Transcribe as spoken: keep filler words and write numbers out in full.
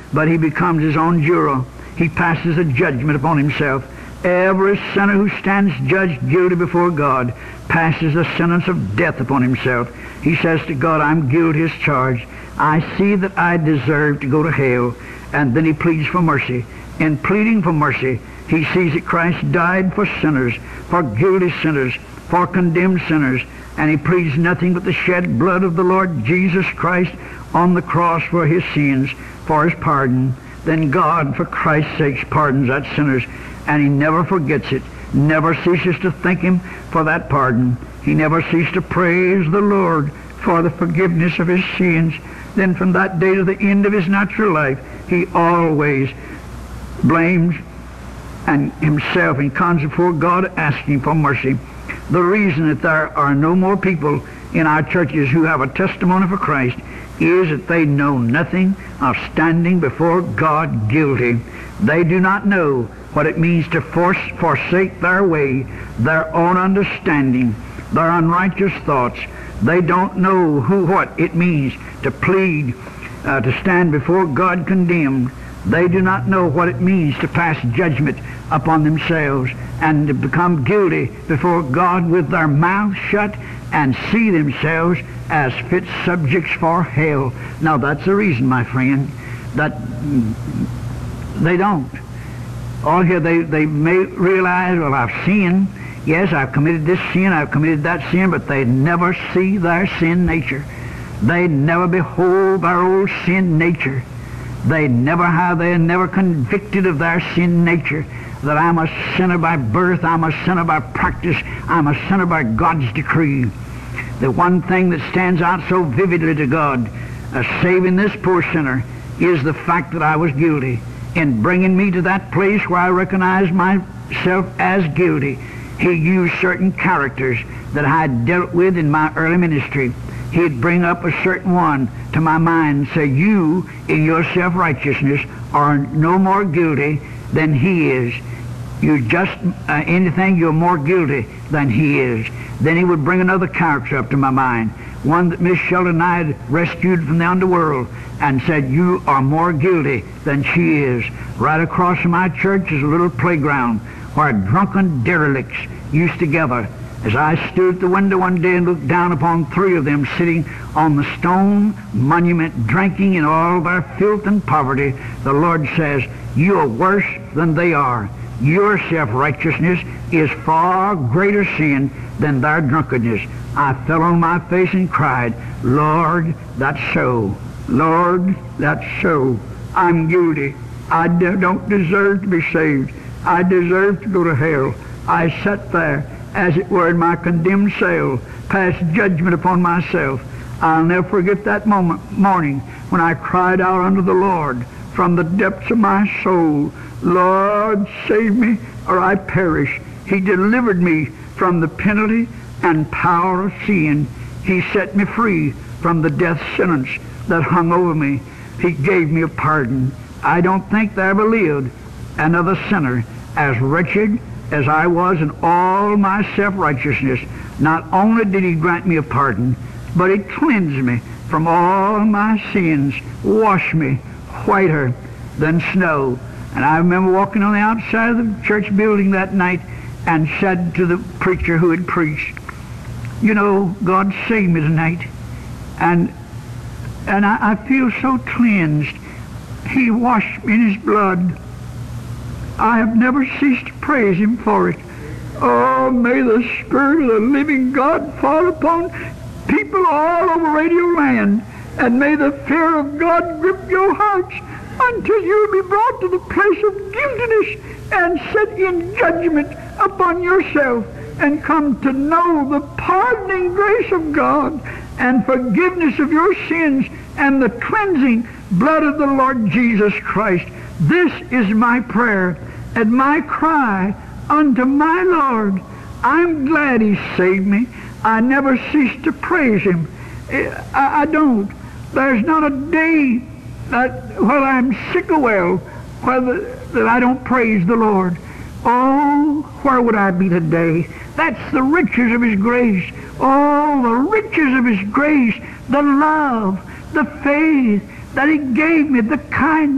but he becomes his own juror. He passes a judgment upon himself. Every sinner who stands judged guilty before God passes a sentence of death upon himself. He says to God, I'm guilty as charged. I see that I deserve to go to hell. And then he pleads for mercy. In pleading for mercy, he sees that Christ died for sinners, for guilty sinners, for condemned sinners, and he pleads nothing but the shed blood of the Lord Jesus Christ on the cross for his sins, for his pardon. Then God, for Christ's sake, pardons that sinners, and he never forgets it, never ceases to thank him for that pardon. He never ceases to praise the Lord for the forgiveness of his sins. Then from that day to the end of his natural life, he always blames and himself and comes before God asking for mercy. The reason that there are no more people in our churches who have a testimony for Christ is that they know nothing of standing before God guilty. They do not know what it means to force, forsake their way, their own understanding, their unrighteous thoughts. They don't know who what it means to plead, uh, to stand before God condemned. They do not know what it means to pass judgment upon themselves and to become guilty before God with their mouths shut and see themselves as fit subjects for hell. Now that's the reason, my friend, that they don't. All here they, they may realize, well, I've sinned. Yes, I've committed this sin, I've committed that sin, but they never see their sin nature. They never behold their old sin nature. They never have, they are never convicted of their sin nature, that I'm a sinner by birth, I'm a sinner by practice, I'm a sinner by God's decree. The one thing that stands out so vividly to God, as saving this poor sinner, is the fact that I was guilty. In bringing me to that place where I recognize myself as guilty, he used certain characters that I had dealt with in my early ministry. He'd bring up a certain one to my mind and say, you, in your self-righteousness, are no more guilty than he is. You just, uh, anything, you're more guilty than he is. Then he would bring another character up to my mind, one that Miss Sheldon and I had rescued from the underworld, and said, you are more guilty than she is. Right across from my church is a little playground where drunken derelicts used to gather. As I stood at the window one day and looked down upon three of them sitting on the stone monument, drinking in all their filth and poverty, the Lord says, you are worse than they are. Your self-righteousness is far greater sin than their drunkenness. I fell on my face and cried, Lord, that's so. Lord, that's so. I'm guilty. I don't deserve to be saved. I deserve to go to hell. I sat there, as it were, in my condemned cell, passed judgment upon myself. I'll never forget that moment, morning when I cried out unto the Lord from the depths of my soul, Lord, save me, or I perish. He delivered me from the penalty and power of sin. He set me free from the death sentence that hung over me. He gave me a pardon. I don't think there ever lived another sinner as wretched as I was in all my self-righteousness. Not only did he grant me a pardon, but he cleansed me from all my sins, washed me whiter than snow. And I remember walking on the outside of the church building that night and said to the preacher who had preached, you know, God saved me tonight. And and I, I feel so cleansed. He washed me in his blood. I have never ceased to praise him for it. Oh, may the Spirit of the living God fall upon people all over Radio Land, and may the fear of God grip your hearts until you be brought to the place of guiltiness and set in judgment upon yourself and come to know the pardoning grace of God and forgiveness of your sins and the cleansing blood of the Lord Jesus Christ. This is my prayer and my cry unto my Lord. I'm glad he saved me. I never cease to praise him. I, I don't. There's not a day that while I'm sick or well whether, that I don't praise the Lord. Oh, where would I be today? That's the riches of his grace. Oh, the riches of his grace, the love, the faith that he gave me, the kindness.